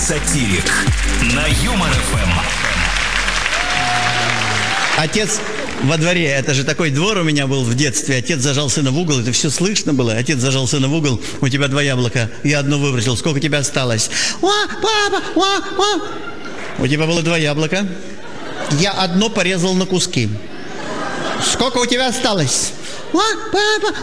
сатирик на Юмор ФМ. Отец во дворе, это же такой двор у меня был в детстве. Отец зажал сына в угол, это все слышно было. Отец зажал сына в угол, у тебя 2 яблока, я одно выбросил, сколько у тебя осталось? Папа, у тебя было 2 яблока, я одно порезал на куски. Сколько у тебя осталось? Папа,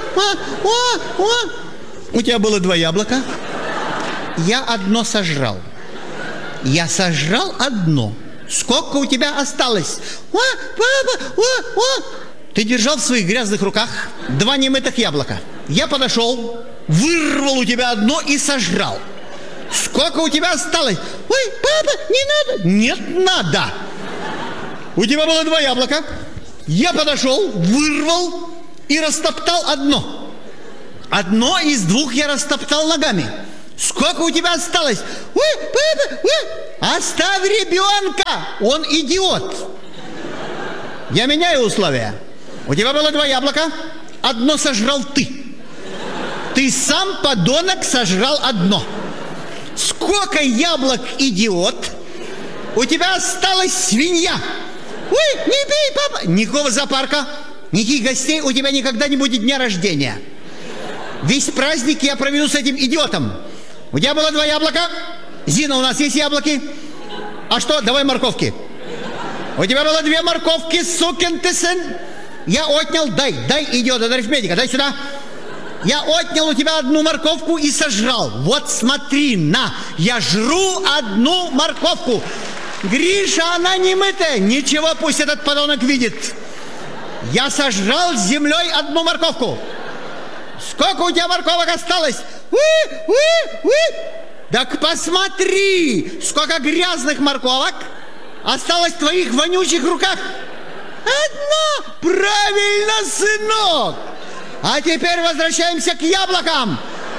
у тебя было 2 яблока, я одно сожрал. Я сожрал одно. Сколько у тебя осталось? Папа, Ты держал в своих грязных руках 2 немытых яблока. Я подошел, вырвал у тебя одно и сожрал. Сколько у тебя осталось? Ой, папа, не надо. Нет, надо. У тебя было 2 яблока. Я подошел, вырвал и растоптал одно. Одно из 2 я растоптал ногами. Сколько у тебя осталось? Ой, папа, оставь ребенка, он идиот. Я меняю условия. У тебя было 2 яблока, одно сожрал ты. Ты сам, подонок, сожрал одно. Сколько яблок, идиот? У тебя осталась свинья. Ой, не бей, папа. Никакого зоопарка, никаких гостей, у тебя никогда не будет дня рождения. Весь праздник я проведу с этим идиотом. У тебя было 2 яблока. Зина, у нас есть яблоки? А что, давай морковки. У тебя было 2 морковки, сукин ты сын. Я отнял, дай, идиот, это арифметика, дай сюда. Я отнял у тебя 1 морковку и сожрал. Вот смотри, на, я жру 1 морковку. Гриша, она не мытая. Ничего, пусть этот подонок видит. Я сожрал с землей 1 морковку. Сколько у тебя морковок осталось? Так посмотри, сколько грязных морковок осталось в твоих вонючих руках. 1. Правильно, сынок. А теперь возвращаемся к яблокам.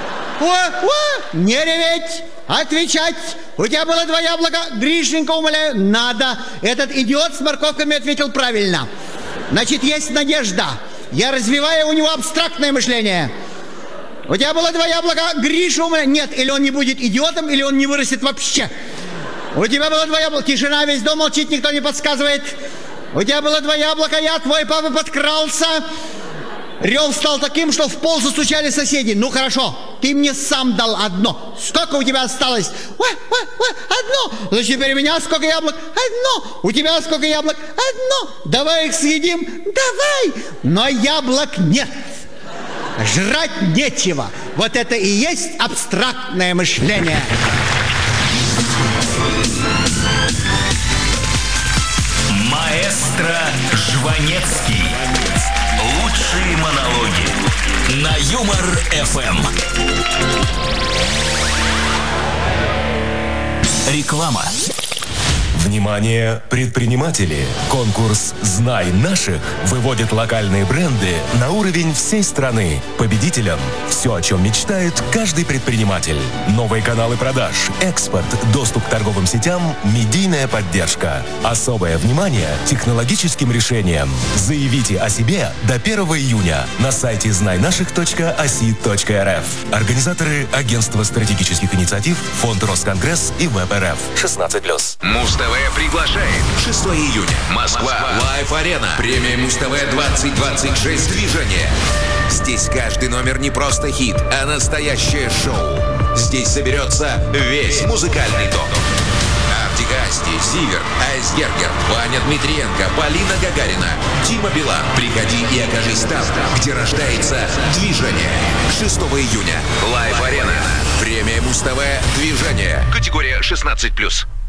Не реветь, отвечать. У тебя было 2 яблока, Гришенька, умоляю, надо. Этот идиот с морковками ответил правильно. Значит, есть надежда. Я развиваю у него абстрактное мышление. У тебя было 2 яблока, Гриша, умоляю. Нет, или он не будет идиотом, или он не вырастет вообще. У тебя было 2 яблока, тишина, весь дом молчит, никто не подсказывает. У тебя было 2 яблока, я, твой папа, подкрался. Рев стал таким, что в пол застучали соседи. Ну хорошо, ты мне сам дал 1. Сколько у тебя осталось? 1. Значит, теперь у меня сколько яблок? 1. У тебя сколько яблок? 1. Давай их съедим. Давай. Но яблок нет. Жрать нечего. Вот это и есть абстрактное мышление. Маэстро Жванецкий. Лучшие монологи на Юмор ФМ. Реклама. Внимание, предприниматели! Конкурс «Знай наших» выводит локальные бренды на уровень всей страны. Победителям все, о чем мечтает каждый предприниматель. Новые каналы продаж, экспорт, доступ к торговым сетям, медийная поддержка. Особое внимание технологическим решениям. Заявите о себе до 1 июня на сайте знайнаших.оси.рф. Организаторы — Агентство стратегических инициатив, Фонд Росконгресс и ВЭБ РФ. 16+. Муз-ТВ приглашает. 6 июня. Москва. Лайв-арена. Премия Муз-ТВ 2026 «Движение». Здесь каждый номер не просто хит, а настоящее шоу. Здесь соберется весь музыкальный топ. Артик-Асти, Зиверт, Айсгергер, Ваня Дмитриенко, Полина Гагарина, Дима Билан. Приходи и окажись там, где рождается движение. 6 июня. Лайв-арена. Премия Муз-ТВ «Движение». Категория 16+.